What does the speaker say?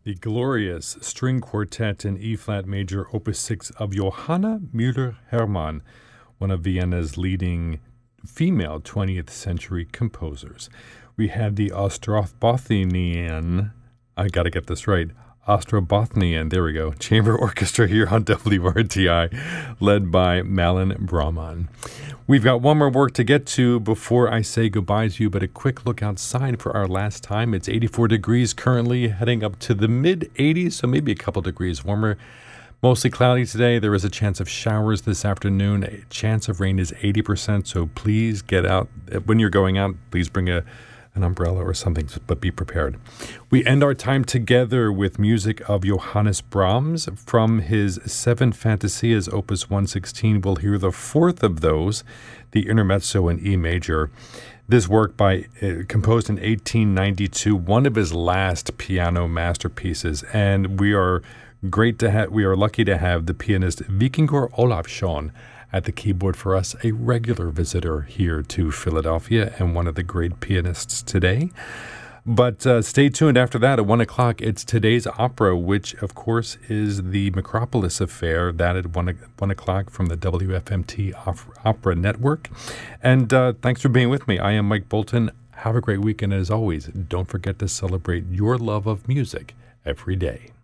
The glorious string quartet in E-flat major, Opus 6 of Johanna Müller-Hermann, one of Vienna's leading female 20th century composers. We had the Ostrobothnian, I got to get this right, Ostrobothnian, there we go, chamber orchestra here on WRTI, led by Malin Brahman. We've got one more work to get to before I say goodbye to you, but a quick look outside for our last time. It's 84 degrees currently, heading up to the mid-80s, so maybe a couple degrees warmer. Mostly cloudy today. There is a chance of showers this afternoon. A chance of rain is 80%, so please get out. When you're going out, please bring an umbrella or something, but be prepared. We end our time together with music of Johannes Brahms from his Seven Fantasias, Opus 116. We'll hear the fourth of those, the Intermezzo in E major. This work composed in 1892, one of his last piano masterpieces, and we are lucky to have the pianist Víkingur Ólafsson at the keyboard for us, a regular visitor here to Philadelphia and one of the great pianists today. But stay tuned after that. At 1 o'clock, it's today's opera, which, of course, is the Macropolis Affair, that at 1 o'clock from the WFMT Opera Network. And thanks for being with me. I am Mike Bolton. Have a great weekend. As always, don't forget to celebrate your love of music every day.